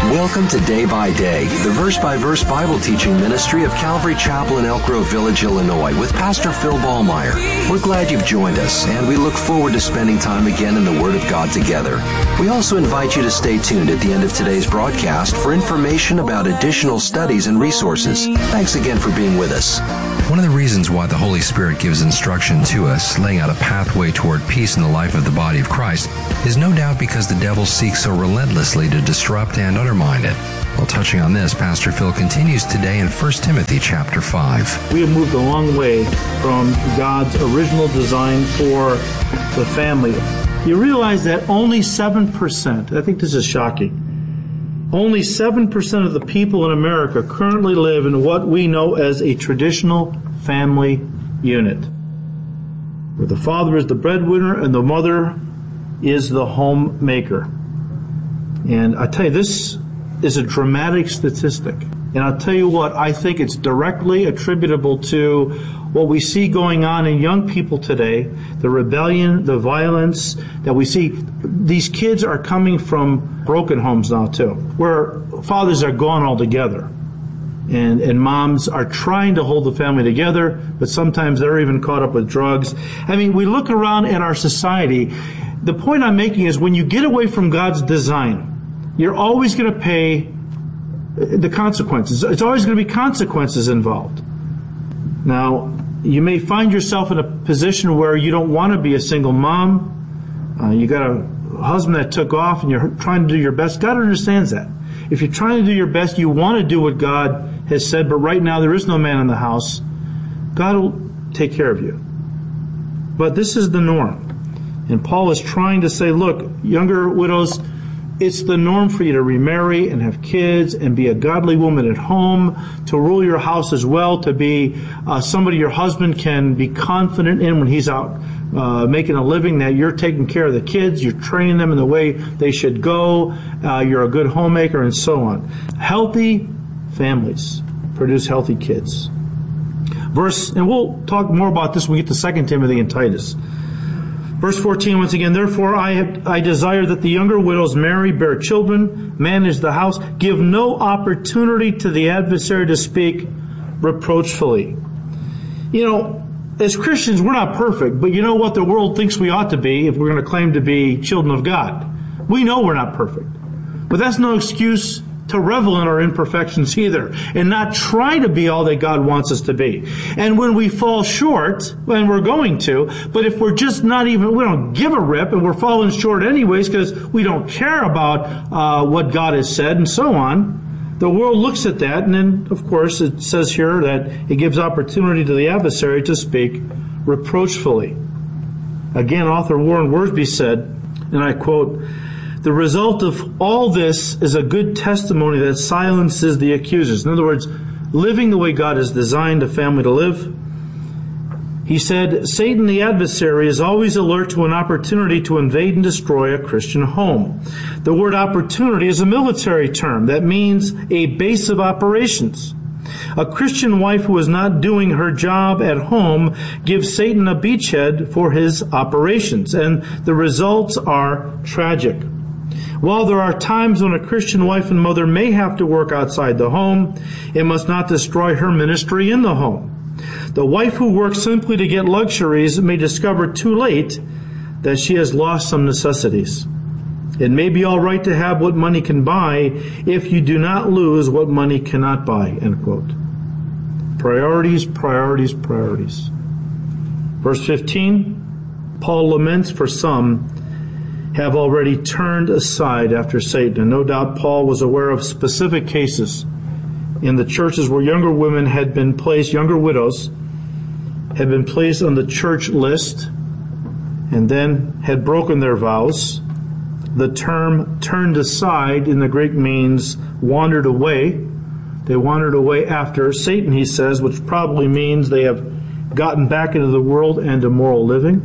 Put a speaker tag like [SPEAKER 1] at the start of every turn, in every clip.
[SPEAKER 1] Welcome to Day by Day, the verse-by-verse Bible teaching ministry of Calvary Chapel in Elk Grove Village, Illinois, with Pastor Phil Ballmeyer. We're glad you've joined us, and we look forward to spending time again in the Word of God together. We also invite you to stay tuned at the end of today's broadcast for information about additional studies and resources. Thanks again for being with us. One of the reasons why the Holy Spirit gives instruction to us, laying out a pathway toward peace in the life of the body of Christ, is no doubt because the devil seeks so relentlessly to disrupt and undermine it. While touching on this, Pastor Phil continues today in 1 Timothy chapter 5.
[SPEAKER 2] We have moved a long way from God's original design for the family. You realize that only 7%, I think this is shocking, only 7% of the people in America currently live in what we know as a traditional family unit, where the father is the breadwinner and the mother is the homemaker. And I tell you, this is a dramatic statistic. And I'll tell you what, I think it's directly attributable to what we see going on in young people today, the rebellion, the violence that we see. These kids are coming from broken homes now too, where fathers are gone altogether. And moms are trying to hold the family together, but sometimes they're even caught up with drugs. I mean, we look around at our society. The point I'm making is when you get away from God's design, you're always going to pay the consequences. It's always going to be consequences involved. Now, you may find yourself in a position where you don't want to be a single mom. You got a husband that took off and you're trying to do your best. God understands that. If you're trying to do your best, you want to do what God has said, but right now there is no man in the house. God will take care of you. But this is the norm. And Paul is trying to say, look, younger widows, it's the norm for you to remarry and have kids and be a godly woman at home, to rule your house as well, to be somebody your husband can be confident in when he's out making a living, that you're taking care of the kids, you're training them in the way they should go, you're a good homemaker, and so on. Healthy families produce healthy kids. And we'll talk more about this when we get to 2 Timothy and Titus. Verse 14, once again, therefore I desire that the younger widows marry, bear children, manage the house, give no opportunity to the adversary to speak reproachfully. You know, as Christians, we're not perfect, but you know what the world thinks we ought to be if we're going to claim to be children of God. We know we're not perfect, but that's no excuse to revel in our imperfections either, and not try to be all that God wants us to be. And when we fall short, and we're going to, but if we're just not even, we don't give a rip, and we're falling short anyways because we don't care about what God has said, and so on, the world looks at that, and then, of course, it says here that it gives opportunity to the adversary to speak reproachfully. Again, author Warren Wiersbe said, and I quote, "The result of all this is a good testimony that silences the accusers." In other words, living the way God has designed a family to live. He said, "Satan, the adversary, is always alert to an opportunity to invade and destroy a Christian home." The word opportunity is a military term that means a base of operations. A Christian wife who is not doing her job at home gives Satan a beachhead for his operations, and the results are tragic. While there are times when a Christian wife and mother may have to work outside the home, it must not destroy her ministry in the home. The wife who works simply to get luxuries may discover too late that she has lost some necessities. It may be all right to have what money can buy if you do not lose what money cannot buy, end quote. Priorities, priorities, priorities. Verse 15, Paul laments for some have already turned aside after Satan. And no doubt Paul was aware of specific cases in the churches where younger women had been placed, younger widows, had been placed on the church list and then had broken their vows. The term turned aside in the Greek means wandered away. They wandered away after Satan, he says, which probably means they have gotten back into the world and immoral living.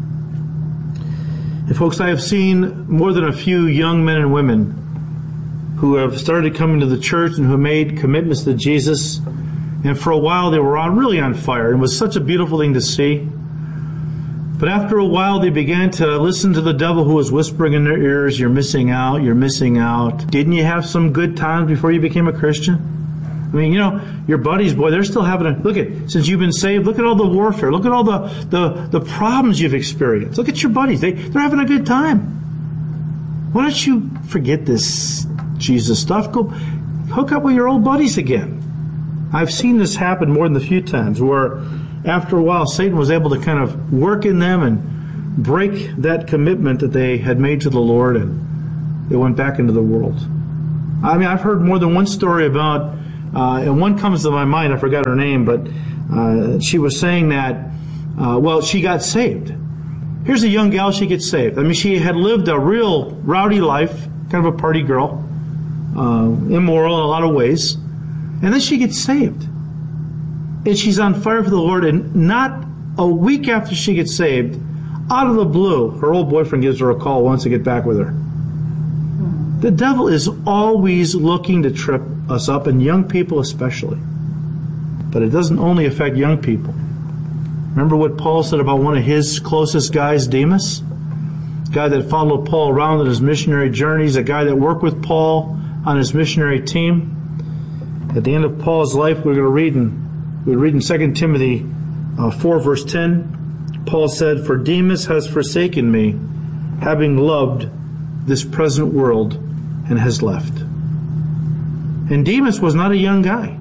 [SPEAKER 2] And folks, I have seen more than a few young men and women who have started coming to the church and who made commitments to Jesus. And for a while they were really on fire. It was such a beautiful thing to see. But after a while, they began to listen to the devil who was whispering in their ears, you're missing out, you're missing out. Didn't you have some good times before you became a Christian? I mean, your buddies, boy, they're still having since you've been saved, look at all the warfare. Look at all the problems you've experienced. Look at your buddies. They're having a good time. Why don't you forget this Jesus stuff? Go hook up with your old buddies again. I've seen this happen more than a few times where after a while Satan was able to kind of work in them and break that commitment that they had made to the Lord, and they went back into the world. I mean, I've heard more than one story about and one comes to my mind, I forgot her name, but she was saying that, she got saved. Here's a young gal, she gets saved. I mean, she had lived a real rowdy life, kind of a party girl, immoral in a lot of ways. And then she gets saved. And she's on fire for the Lord, and not a week after she gets saved, out of the blue, her old boyfriend gives her a call, wants to get back with her. The devil is always looking to trip us up, and young people especially. But it doesn't only affect young people. Remember what Paul said about one of his closest guys, Demas? A guy that followed Paul around on his missionary journeys, a guy that worked with Paul on his missionary team. At the end of Paul's life, we read in 2 Timothy 4, verse 10, Paul said, "For Demas has forsaken me, having loved this present world, and has left." And Demas was not a young guy.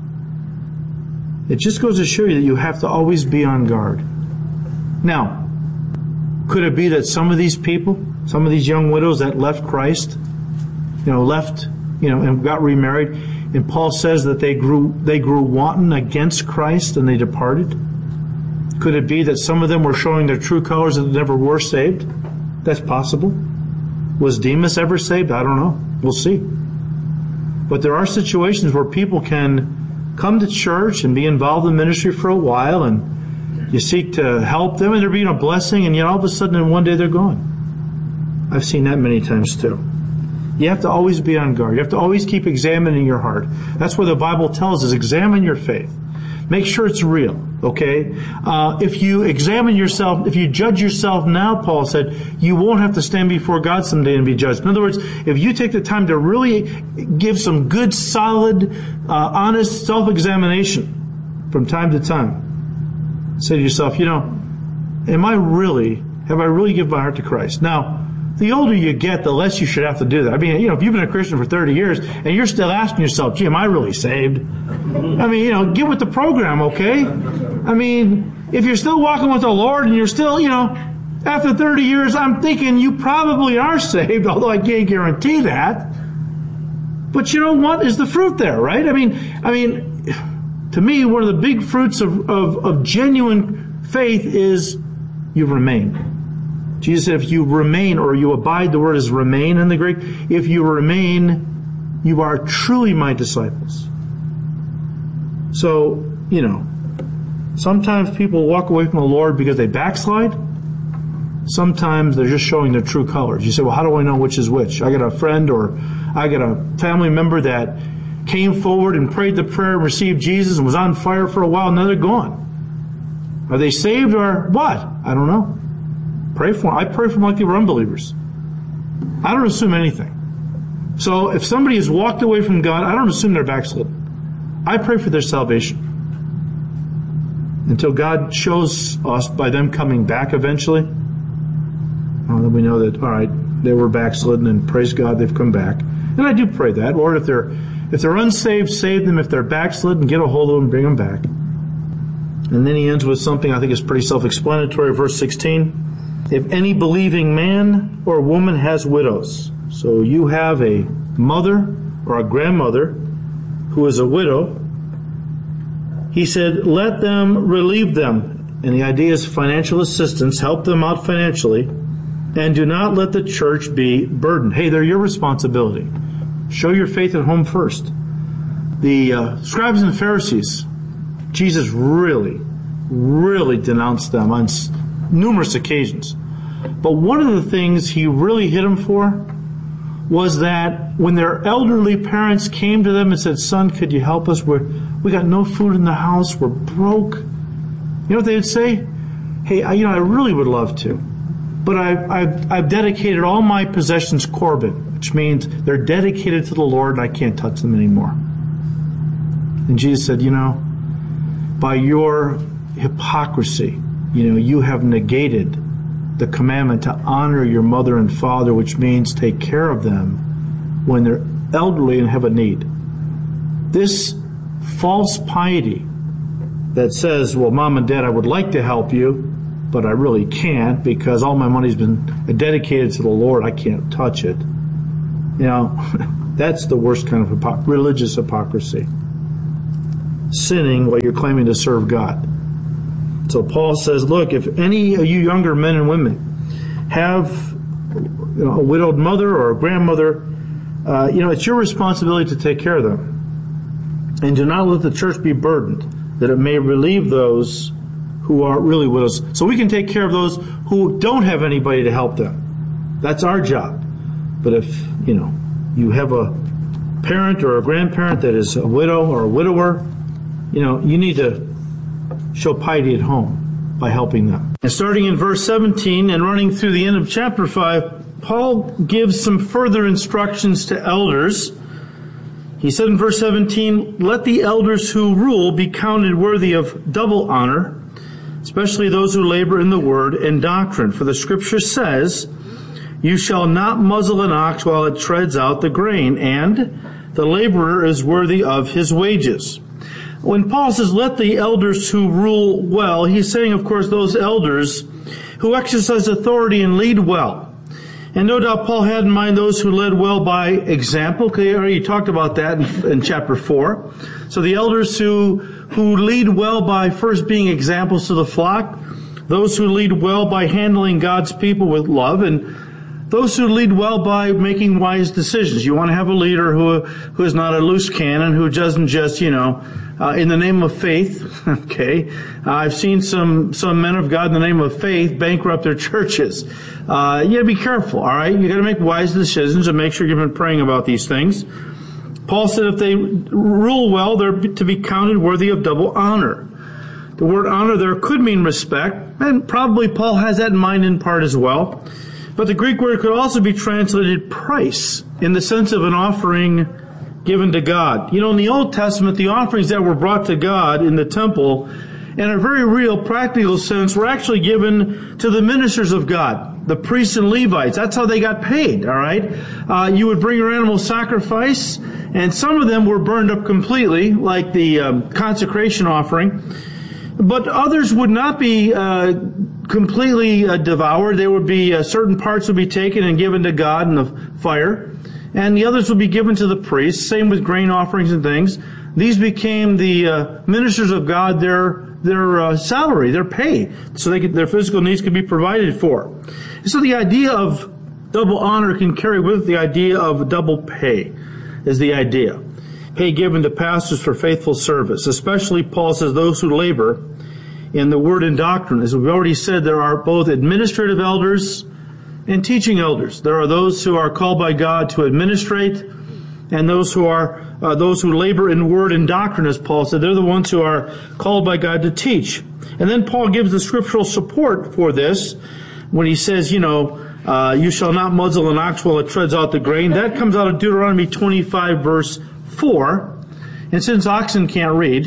[SPEAKER 2] It just goes to show you that you have to always be on guard. Now, could it be that some of these people, some of these young widows that left Christ, and got remarried, and Paul says that they grew wanton against Christ and they departed? Could it be that some of them were showing their true colors and never were saved? That's possible. Was Demas ever saved? I don't know. We'll see. But there are situations where people can come to church and be involved in ministry for a while, and you seek to help them, and they're being a blessing, and yet all of a sudden in one day they're gone. I've seen that many times too. You have to always be on guard. You have to always keep examining your heart. That's where the Bible tells us, examine your faith. Make sure it's real, okay? If you examine yourself, if you judge yourself now, Paul said, you won't have to stand before God someday and be judged. In other words, if you take the time to really give some good, solid, honest self-examination from time to time, say to yourself, have I really given my heart to Christ? Now, the older you get, the less you should have to do that. I mean, if you've been a Christian for 30 years and you're still asking yourself, am I really saved? I mean, get with the program, okay? I mean, if you're still walking with the Lord and you're still, after 30 years, I'm thinking you probably are saved, although I can't guarantee that. But you know what? Is the fruit there, right? I mean, to me, one of the big fruits of genuine faith is you remain. Jesus said, if you remain, or you abide, the word is remain in the Greek. If you remain, you are truly my disciples. So, sometimes people walk away from the Lord because they backslide. Sometimes they're just showing their true colors. You say, well, how do I know which is which? I got a friend or I got a family member that came forward and prayed the prayer and received Jesus and was on fire for a while, and now they're gone. Are they saved or what? I don't know. Pray for them. I pray for them like they were unbelievers. I don't assume anything. So if somebody has walked away from God, I don't assume they're backslidden. I pray for their salvation until God shows us by them coming back eventually. Then we know that, all right, they were backslidden, and praise God, they've come back. And I do pray that, Lord, if they're unsaved, save them. If they're backslidden, get a hold of them, bring them back. And then he ends with something I think is pretty self-explanatory, verse 16. If any believing man or woman has widows, so you have a mother or a grandmother who is a widow, he said, let them relieve them. And the idea is financial assistance, help them out financially, and do not let the church be burdened. Hey, they're your responsibility. Show your faith at home first. The scribes and Pharisees, Jesus really denounced them on numerous occasions. But one of the things he really hit them for was that when their elderly parents came to them and said, son, could you help us? We got no food in the house. We're broke. You know what they would say? hey, I really would love to, but I've dedicated all my possessions Corban, which means they're dedicated to the Lord and I can't touch them anymore. And Jesus said, by your hypocrisy, you have negated the commandment to honor your mother and father, which means take care of them when they're elderly and have a need. This false piety that says, well, Mom and Dad, I would like to help you, but I really can't because all my money's been dedicated to the Lord. I can't touch it. That's the worst kind of religious hypocrisy. Sinning while you're claiming to serve God. So Paul says, look, if any of you younger men and women have a widowed mother or a grandmother, it's your responsibility to take care of them. And do not let the church be burdened, that it may relieve those who are really widows. So we can take care of those who don't have anybody to help them. That's our job. But if, you have a parent or a grandparent that is a widow or a widower, you need to show piety at home by helping them. And starting in verse 17 and running through the end of chapter 5, Paul gives some further instructions to elders. He said in verse 17, let the elders who rule be counted worthy of double honor, especially those who labor in the word and doctrine. For the scripture says, you shall not muzzle an ox while it treads out the grain, and the laborer is worthy of his wages. When Paul says, let the elders who rule well, he's saying, of course, those elders who exercise authority and lead well. And no doubt Paul had in mind those who led well by example. He already talked about that in chapter 4. So the elders who lead well by first being examples to the flock, those who lead well by handling God's people with love, and those who lead well by making wise decisions. You want to have a leader who is not a loose cannon, who doesn't just, in the name of faith, okay. I've seen some men of God in the name of faith bankrupt their churches. You gotta be careful, all right? You gotta make wise decisions and make sure you've been praying about these things. Paul said if they rule well, they're to be counted worthy of double honor. The word honor there could mean respect, and probably Paul has that in mind in part as well. But the Greek word could also be translated price, in the sense of an offering given to God. In the Old Testament, the offerings that were brought to God in the temple, in a very real, practical sense, were actually given to the ministers of God, the priests and Levites. That's how they got paid, all right? You would bring your animal sacrifice, and some of them were burned up completely, like the consecration offering. But others would not be completely devoured. There would be certain parts would be taken and given to God in the fire, and the others would be given to the priests. Same with grain offerings and things. These became the ministers of God their salary, their pay, so their physical needs could be provided for. So the idea of double honor can carry with it the idea of double pay, is the idea. Pay given to pastors for faithful service, especially, Paul says, those who labor in the word and doctrine. As we've already said, there are both administrative elders and teaching elders. There are those who are called by God to administrate, and those who labor in word and doctrine, as Paul said. They're the ones who are called by God to teach. And then Paul gives the scriptural support for this when he says, you shall not muzzle an ox while it treads out the grain. That comes out of Deuteronomy 25, verse 4. And since oxen can't read,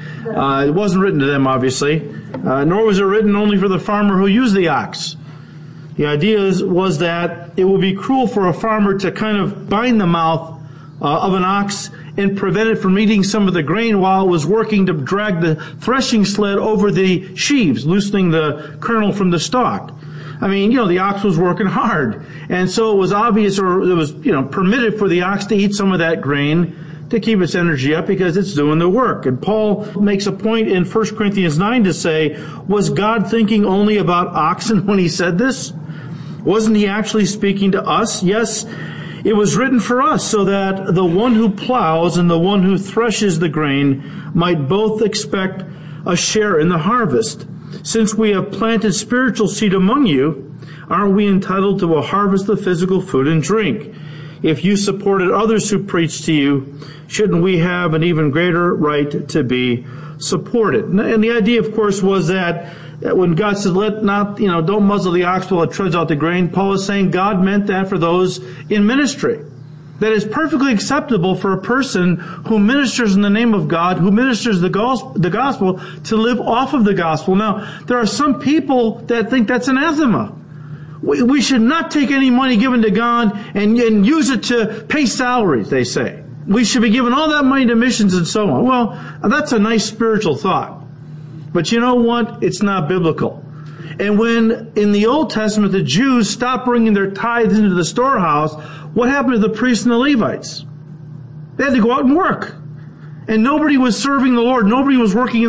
[SPEAKER 2] it wasn't written to them, obviously, nor was it written only for the farmer who used the ox. The idea was that it would be cruel for a farmer to kind of bind the mouth of an ox and prevent it from eating some of the grain while it was working to drag the threshing sled over the sheaves, loosening the kernel from the stalk. I mean, the ox was working hard. And so it was obvious, or it was, permitted for the ox to eat some of that grain to keep its energy up because it's doing the work. And Paul makes a point in 1 Corinthians 9 to say, was God thinking only about oxen when he said this? Wasn't he actually speaking to us? Yes, it was written for us so that the one who plows and the one who threshes the grain might both expect a share in the harvest. Since we have planted spiritual seed among you, aren't we entitled to a harvest of physical food and drink? If you supported others who preached to you, shouldn't we have an even greater right to be supported? And the idea, of course, was that when God says, don't muzzle the ox while it treads out the grain, Paul is saying God meant that for those in ministry. That is perfectly acceptable for a person who ministers in the name of God, who ministers the gospel, to live off of the gospel. Now, there are some people that think that's anathema. We should not take any money given to God and use it to pay salaries, they say. We should be giving all that money to missions and so on. Well, that's a nice spiritual thought. But you know what? It's not biblical. And when in the Old Testament the Jews stopped bringing their tithes into the storehouse, what happened to the priests and the Levites? They had to go out and work. And nobody was serving the Lord. Nobody was working in